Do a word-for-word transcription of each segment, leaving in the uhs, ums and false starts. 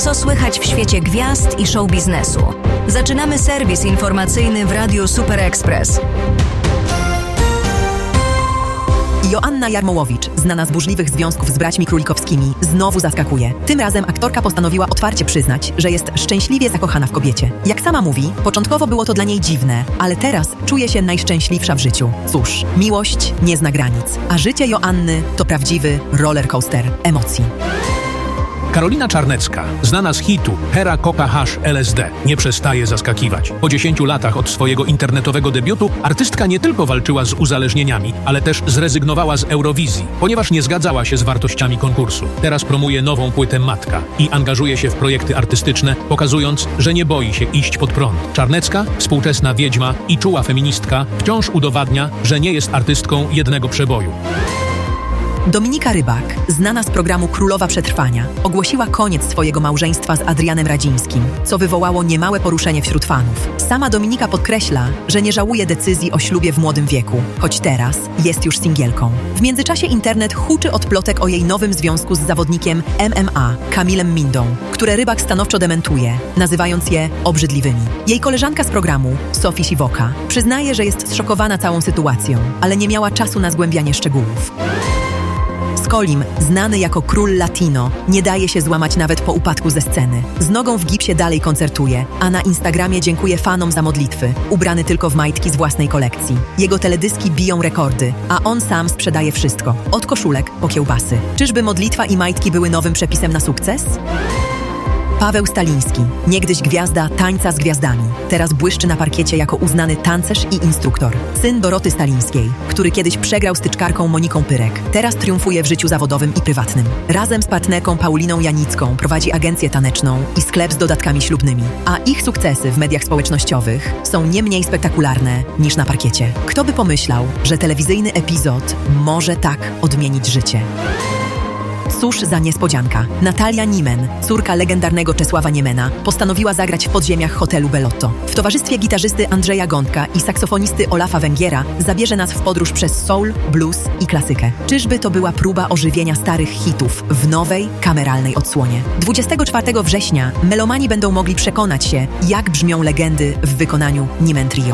Co słychać w świecie gwiazd i show biznesu? Zaczynamy serwis informacyjny w Radiu Super Express. Joanna Jarmołowicz, znana z burzliwych związków z braćmi królikowskimi, znowu zaskakuje. Tym razem aktorka postanowiła otwarcie przyznać, że jest szczęśliwie zakochana w kobiecie. Jak sama mówi, początkowo było to dla niej dziwne, ale teraz czuje się najszczęśliwsza w życiu. Cóż, miłość nie zna granic, a życie Joanny to prawdziwy rollercoaster emocji. Karolina Czarnecka, znana z hitu Hera koka hasz L S D, nie przestaje zaskakiwać. Po dziesięciu latach od swojego internetowego debiutu artystka nie tylko walczyła z uzależnieniami, ale też zrezygnowała z Eurowizji, ponieważ nie zgadzała się z wartościami konkursu. Teraz promuje nową płytę Matka i angażuje się w projekty artystyczne, pokazując, że nie boi się iść pod prąd. Czarnecka, współczesna wiedźma i czuła feministka, wciąż udowadnia, że nie jest artystką jednego przeboju. Dominika Rybak, znana z programu Królowa Przetrwania, ogłosiła koniec swojego małżeństwa z Adrianem Radzińskim, co wywołało niemałe poruszenie wśród fanów. Sama Dominika podkreśla, że nie żałuje decyzji o ślubie w młodym wieku, choć teraz jest już singielką. W międzyczasie internet huczy od plotek o jej nowym związku z zawodnikiem M M A, Kamilem Mindą, które Rybak stanowczo dementuje, nazywając je obrzydliwymi. Jej koleżanka z programu, Sophie Siwoka, przyznaje, że jest zszokowana całą sytuacją, ale nie miała czasu na zgłębianie szczegółów. Skolim, znany jako król latino, nie daje się złamać nawet po upadku ze sceny. Z nogą w gipsie dalej koncertuje, a na Instagramie dziękuje fanom za modlitwy, ubrany tylko w majtki z własnej kolekcji. Jego teledyski biją rekordy, a on sam sprzedaje wszystko, od koszulek po kiełbasy. Czyżby modlitwa i majtki były nowym przepisem na sukces? Paweł Staliński, niegdyś gwiazda Tańca z Gwiazdami, teraz błyszczy na parkiecie jako uznany tancerz i instruktor. Syn Doroty Stalińskiej, który kiedyś przegrał styczkarką Moniką Pyrek, teraz triumfuje w życiu zawodowym i prywatnym. Razem z partnerką Pauliną Janicką prowadzi agencję taneczną i sklep z dodatkami ślubnymi, a ich sukcesy w mediach społecznościowych są nie mniej spektakularne niż na parkiecie. Kto by pomyślał, że telewizyjny epizod może tak odmienić życie? Cóż za niespodzianka. Natalia Niemen, córka legendarnego Czesława Niemena, postanowiła zagrać w podziemiach hotelu Bellotto. W towarzystwie gitarzysty Andrzeja Gądka i saksofonisty Olafa Węgiera zabierze nas w podróż przez soul, blues i klasykę. Czyżby to była próba ożywienia starych hitów w nowej, kameralnej odsłonie? dwudziestego czwartego września melomani będą mogli przekonać się, jak brzmią legendy w wykonaniu Niemen Trio.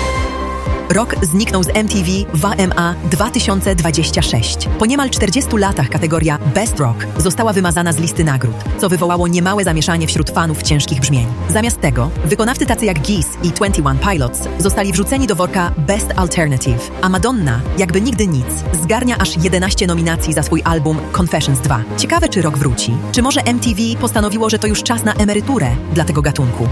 Rok zniknął z M T V W M A dwa tysiące dwudziesty szósty. Po niemal czterdziestu latach kategoria Best Rock została wymazana z listy nagród, co wywołało niemałe zamieszanie wśród fanów ciężkich brzmień. Zamiast tego, wykonawcy tacy jak Geese i dwadzieścia jeden Pilots zostali wrzuceni do worka Best Alternative, a Madonna, jakby nigdy nic, zgarnia aż jedenaście nominacji za swój album Confessions dwa. Ciekawe, czy rok wróci? Czy może M T V postanowiło, że to już czas na emeryturę dla tego gatunku?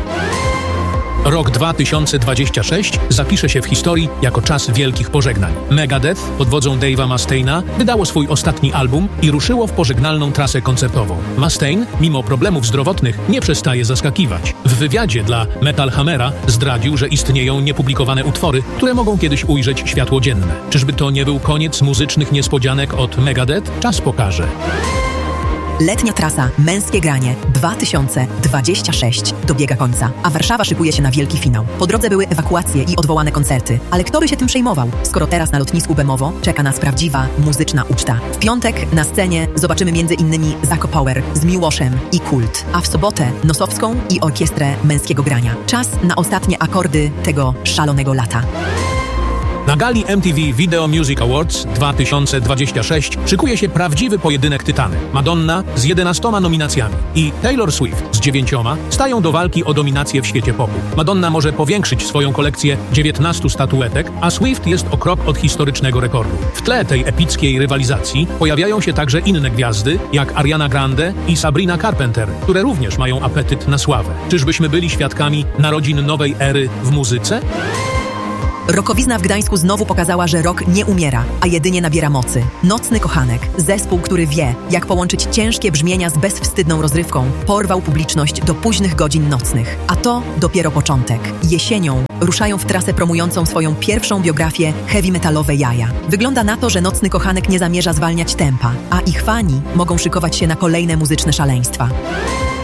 Rok dwa tysiące dwudziesty szósty zapisze się w historii jako czas wielkich pożegnań. Megadeth pod wodzą Dave'a Mustaine'a wydało swój ostatni album i ruszyło w pożegnalną trasę koncertową. Mustaine, mimo problemów zdrowotnych, nie przestaje zaskakiwać. W wywiadzie dla Metal Hammera zdradził, że istnieją niepublikowane utwory, które mogą kiedyś ujrzeć światło dzienne. Czyżby to nie był koniec muzycznych niespodzianek od Megadeth? Czas pokaże. Letnia trasa Męskie Granie dwa tysiące dwudziesty szósty dobiega końca, a Warszawa szykuje się na wielki finał. Po drodze były ewakuacje i odwołane koncerty, ale kto by się tym przejmował, skoro teraz na lotnisku Bemowo czeka nas prawdziwa muzyczna uczta. W piątek na scenie zobaczymy między innymi Zako Power z Miłoszem i Kult, a w sobotę Nosowską i Orkiestrę Męskiego Grania. Czas na ostatnie akordy tego szalonego lata. Na gali M T V Video Music Awards dwa tysiące dwudziesty szósty szykuje się prawdziwy pojedynek tytany. Madonna z jedenastoma nominacjami i Taylor Swift z dziewięcioma stają do walki o dominację w świecie popu. Madonna może powiększyć swoją kolekcję dziewiętnastu statuetek, a Swift jest o krok od historycznego rekordu. W tle tej epickiej rywalizacji pojawiają się także inne gwiazdy, jak Ariana Grande i Sabrina Carpenter, które również mają apetyt na sławę. Czyżbyśmy byli świadkami narodzin nowej ery w muzyce? Rokowizna w Gdańsku znowu pokazała, że rock nie umiera, a jedynie nabiera mocy. Nocny Kochanek, zespół, który wie, jak połączyć ciężkie brzmienia z bezwstydną rozrywką, porwał publiczność do późnych godzin nocnych. A to dopiero początek. Jesienią ruszają w trasę promującą swoją pierwszą biografię heavy metalowe Jaja. Wygląda na to, że Nocny Kochanek nie zamierza zwalniać tempa, a ich fani mogą szykować się na kolejne muzyczne szaleństwa.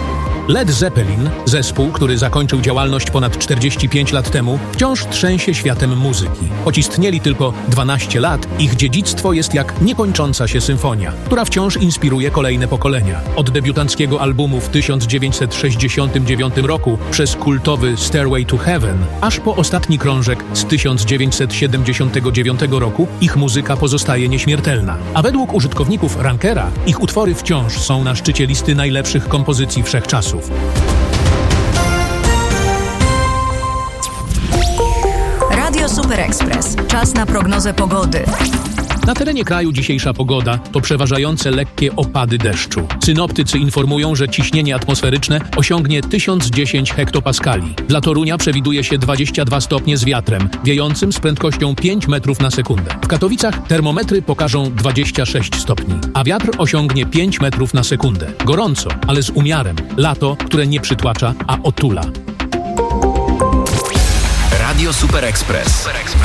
Led Zeppelin, zespół, który zakończył działalność ponad czterdzieści pięć lat temu, wciąż trzęsie światem muzyki. Choć istnieli tylko dwanaście lat, ich dziedzictwo jest jak niekończąca się symfonia, która wciąż inspiruje kolejne pokolenia. Od debiutanckiego albumu w tysiąc dziewięćset sześćdziesiątym dziewiątym roku przez kultowy Stairway to Heaven, aż po ostatni krążek z tysiąc dziewięćset siedemdziesiątego dziewiątego roku, ich muzyka pozostaje nieśmiertelna. A według użytkowników Rankera, ich utwory wciąż są na szczycie listy najlepszych kompozycji wszechczasów. Radio Super Express. Czas na prognozę pogody. Na terenie kraju dzisiejsza pogoda to przeważające lekkie opady deszczu. Synoptycy informują, że ciśnienie atmosferyczne osiągnie tysiąc dziesięć hektopaskali. Dla Torunia przewiduje się dwadzieścia dwa stopnie z wiatrem, wiejącym z prędkością pięć metrów na sekundę. W Katowicach termometry pokażą dwadzieścia sześć stopni, a wiatr osiągnie pięć metrów na sekundę. Gorąco, ale z umiarem. Lato, które nie przytłacza, a otula. Radio Super Express.